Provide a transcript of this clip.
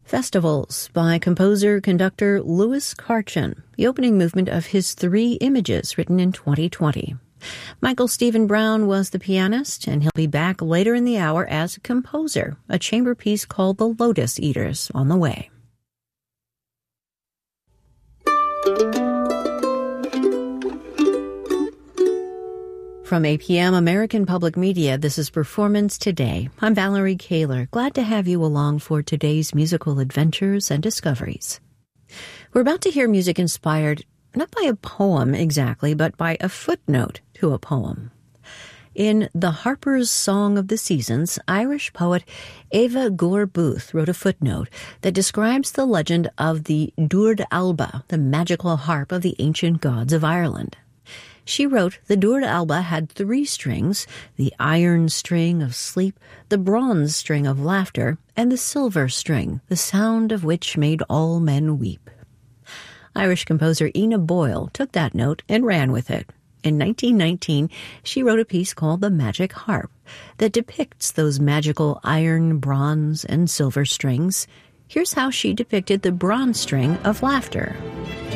Festivals by composer-conductor Louis Karchin, the opening movement of his 3 Images written in 2020. Michael Stephen Brown was the pianist, and he'll be back later in the hour as a composer, a chamber piece called The Lotus Eaters on the way. From APM American Public Media, this is Performance Today. I'm Valerie Kaler. Glad to have you along for today's musical adventures and discoveries. We're about to hear music inspired not by a poem exactly, but by a footnote to a poem. In The Harper's Song of the Seasons, Irish poet Eva Gore Booth wrote a footnote that describes the legend of the Dúrd Alba, the magical harp of the ancient gods of Ireland. She wrote, the Dúrd Alba had 3 strings, the iron string of sleep, the bronze string of laughter, and the silver string, the sound of which made all men weep. Irish composer Ina Boyle took that note and ran with it. In 1919, she wrote a piece called The Magic Harp that depicts those magical iron, bronze, and silver strings. Here's how she depicted the bronze string of laughter.